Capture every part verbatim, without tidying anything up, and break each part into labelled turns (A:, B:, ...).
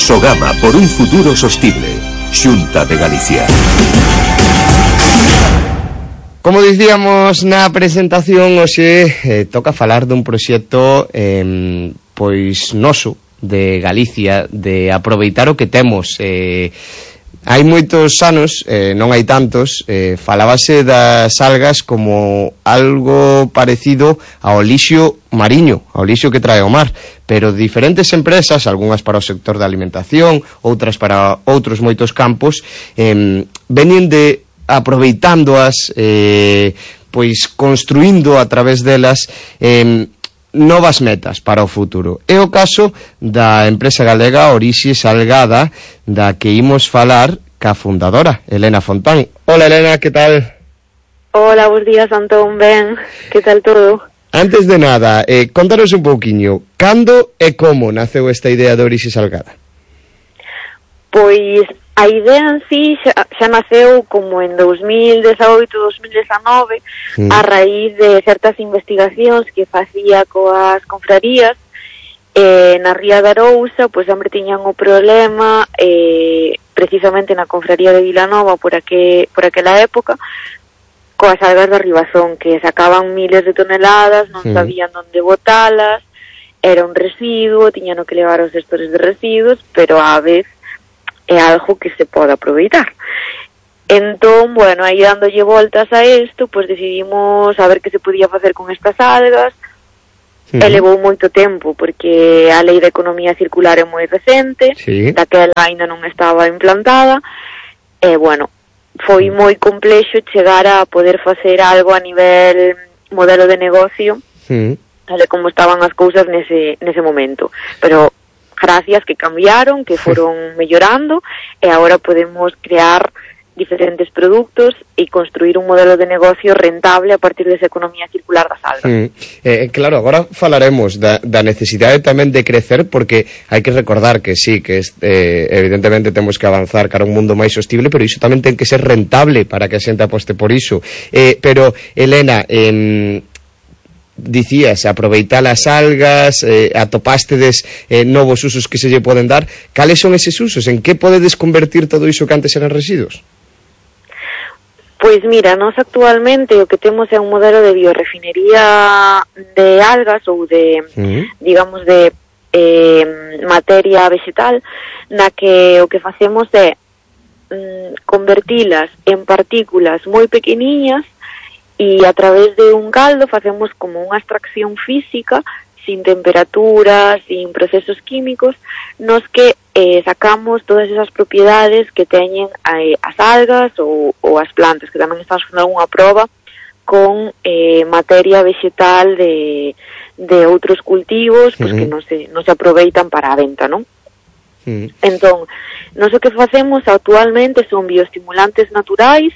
A: Sogama por un futuro sostible. Xunta de Galicia.
B: Como dicíamos na presentación, hoxe eh, toca falar dun proxecto eh, pois noso de Galicia, de aproveitar o que temos. Eh, hai moitos anos, eh, non hai tantos, eh, falábase das algas como algo parecido ao lixo mariño, ao lixo que trae o mar, pero diferentes empresas, algunhas para o sector da alimentación, outras para outros moitos campos, eh, veñen de aproveitándoas, eh, pois construindo a través delas eh, novas metas para o futuro. É o caso da empresa galega Orixe Salgada, da que imos falar ca fundadora, Elena Fontán. Hola, Elena, que tal?
C: Hola, bons días, Antón, ben, que tal todo?
B: Antes de nada, eh, contanos un pouquiño, cando e como naceu esta idea de Orixe Salgada?
C: Pois a idea en sí xa, xa naceu como en dos mil dezaoito, dos mil dezanove, mm. a raíz de certas investigacións que facía coas confrarías. Eh, na Ría de Arousa, pois sempre tiñan o problema, eh, precisamente na confraría de Vilanova por, aquel, por aquela época, coas algas da Ribazón, que sacaban miles de toneladas, non mm. sabían onde botalas, era un residuo, tiñan que levar os gestores de residuos, pero á vez é algo que se pode aproveitar. Entón, bueno, aí dándolle voltas a isto, pois decidimos a ver que se podía facer con estas algas. Sí. E levou moito tempo, porque a lei de economía circular é moi recente, sí. daquela ainda non estaba implantada, e, bueno, foi moi complexo chegar a poder facer algo a nivel modelo de negocio, sí. tal como estaban as cousas nese, nese momento. Pero gracias que cambiaron, que foron mellorando, e agora podemos crear diferentes produtos e construir un modelo de negocio rentable a partir desa economía circular das algas. Mm.
B: Eh, claro, agora falaremos da, da necesidade tamén de crecer, porque hai que recordar que sí, que eh, evidentemente temos que avanzar cara a un mundo máis sostible, pero iso tamén ten que ser rentable para que a xente aposte por iso. Eh, pero, Elena, eh, dicías, aproveitar as algas, eh, atopástedes eh, novos usos que se lle poden dar. Cales son eses usos? En que podedes convertir todo iso que antes eran residuos?
C: Pois mira, nós actualmente o que temos é un modelo de biorefinería de algas ou de, mm. digamos, de eh, materia vegetal, na que o que facemos é mm, convertilas en partículas moi pequeniñas e a través de un caldo facemos como unha extracción física sin temperatura, sin procesos químicos, nos que eh, sacamos todas esas propiedades que teñen eh, as algas ou, ou as plantas, que tamén estamos facendo unha proba con eh, materia vegetal de, de outros cultivos, pues, uh-huh. que non se, non se aproveitan para a venta, non? Uh-huh. Entón, nos o que facemos actualmente son bioestimulantes naturais,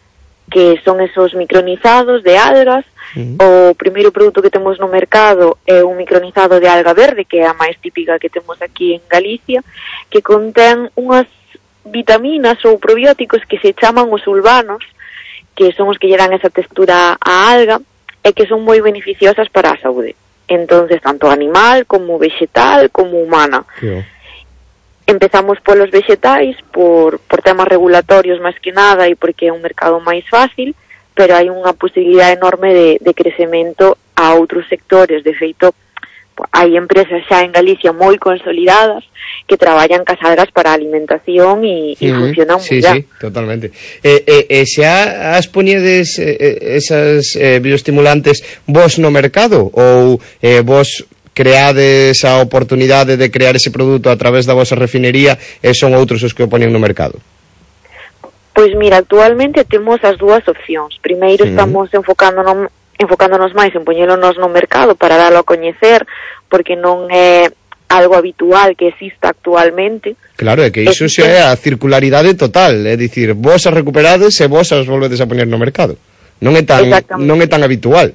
C: que son esos micronizados de algas. Uh-huh. O primeiro produto que temos no mercado é un micronizado de alga verde, que é a máis típica que temos aquí en Galicia, que contén unhas vitaminas ou probióticos que se chaman os sulvanos, que son os que lle dan esa textura á alga e que son moi beneficiosas para a saúde. Entonces, tanto animal como vegetal como humana. Yeah. Empezamos polos vegetais por, por temas regulatorios máis que nada e porque é un mercado máis fácil, pero hai unha posibilidade enorme de, de crecemento a outros sectores. De feito, hai empresas xa en Galicia moi consolidadas que traballan cas algas para a alimentación e, e uh-huh. funcionan moi
B: sí,
C: ben.
B: Sí, totalmente. E eh, eh, xa as poñedes eh, esas eh, bioestimulantes vos no mercado ou eh, vos creades a oportunidade de crear ese produto a través da vosa refinería e son outros os que o poñen no mercado?
C: Pois mira, actualmente temos as dúas opcións. Primeiro sí. estamos enfocándonos, enfocándonos máis en poñélonos no mercado para darlo a coñecer, porque non é algo habitual que exista actualmente.
B: Claro, é que iso xa é a circularidade total, é dicir, vos as recuperades e vos as volvedes a poñer no mercado. Non é tan, non é tan habitual.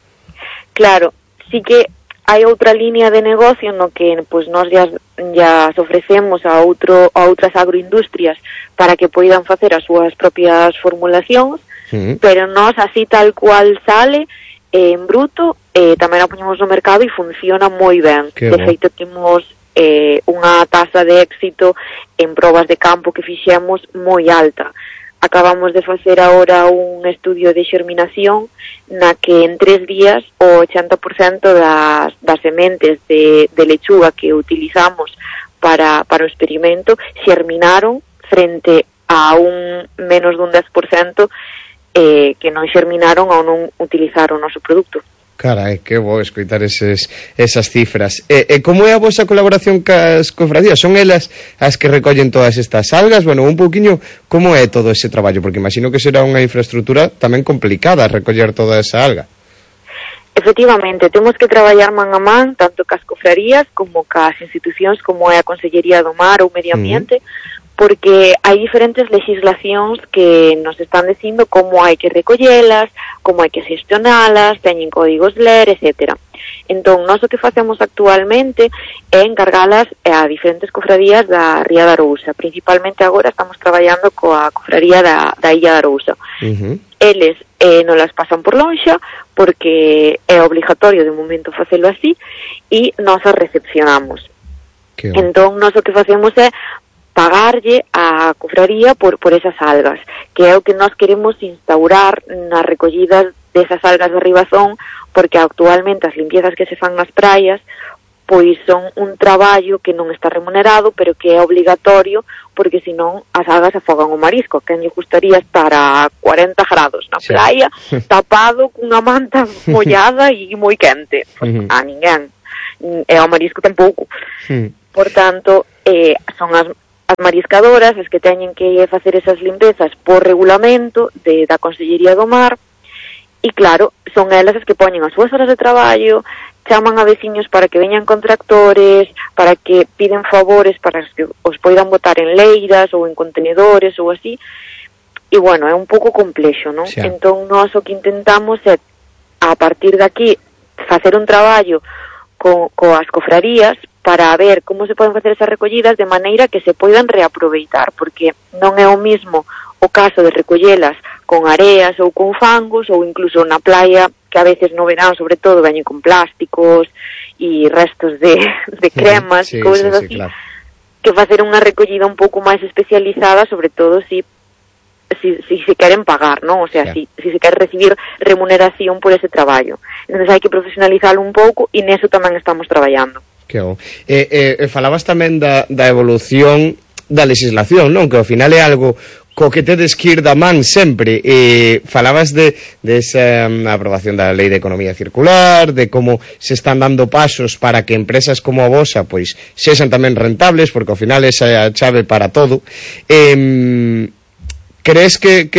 C: Claro, sí que hai outra línea de negocio no que pues, nós ya, ya ofrecemos a, outro, a outras agroindustrias para que poidan facer as súas propias formulacións, sí. pero nós así tal cual sale eh, en bruto, eh, tamén a poñemos no mercado e funciona moi ben. Que de feito temos eh, unha tasa de éxito en probas de campo que fixemos moi alta. Acabamos de facer agora un estudio de xerminación na que en tres días o ochenta por cento das, das sementes de, de lechuga que utilizamos para, para o experimento xerminaron frente a un menos dun dez por cento eh, que non xerminaron ou non utilizaron o noso produto.
B: Carai, que bo escoitar eses, esas cifras. E, e como é a vosa colaboración cas cofradías? Son elas as que recollen todas estas algas? Bueno, un pouquiño, como é todo ese traballo? Porque imagino que será unha infraestructura tamén complicada recoller toda esa alga.
C: Efectivamente, temos que traballar man a man, tanto cas cofradías como cas institucións como é a Consellería do Mar ou Medio Ambiente, mm. porque hai diferentes legislacións que nos están dicindo como hai que recollelas, como hai que gestionalas, teñen códigos ler, etcétera. Entón, nós o que facemos actualmente é encargalas a diferentes cofradías da Ría de Arousa. Principalmente agora estamos traballando coa cofradía da, da Illa de Arousa. Uh-huh. Eles eh, non las pasan por lonxa porque é obligatorio de momento facelo así e nós as recepcionamos. Entón, nós o que facemos é pagarlle a cofraría por, por esas algas, que é o que nós queremos instaurar nas recollidas desas algas de Ribazón, porque actualmente as limpiezas que se fan nas praias pois son un traballo que non está remunerado, pero que é obligatorio, porque senón as algas afogan o marisco. Quen lle gustaría estar a cuarenta grados na sí. praia, tapado cunha manta mollada e moi quente? Uh-huh. A ninguén. E ao marisco tampouco. Uh-huh. Por tanto, eh, son as as mariscadoras as que teñen que facer esas limpezas por regulamento de, da Consellería do Mar, e claro, son elas as que poñen as súas horas de traballo, chaman a veciños para que veñan con tractores, para que piden favores para que os poidan botar en leiras ou en contenedores ou así, e bueno, é un pouco complexo, non? Sí. Entón, nós o que intentamos é, a partir de aquí, facer un traballo co, coas cofrarías para ver como se poden facer esas recollidas de maneira que se poidan reaproveitar, porque non é o mismo o caso de recollelas con areas ou con fangos, ou incluso na playa, que a veces no verán, sobre todo, veñen con plásticos e restos de, de cremas, sí, cousas sí, sí, así, claro. Que facer unha recollida un pouco máis especializada, sobre todo si si, si se queren pagar, non? O sea, sí. si, si se quere recibir remuneración por ese traballo. Entón hai que profesionalizalo un pouco e neso tamén estamos traballando.
B: Que bo. E, e, falabas tamén da, da evolución da legislación, non? Que ao final é algo co que tedes que ir da man sempre. E falabas de, de esa um, aprobación da Lei de Economía Circular, de como se están dando pasos para que empresas como a vosa pois sexan tamén rentables, porque ao final esa é a chave para todo. E, crees que, que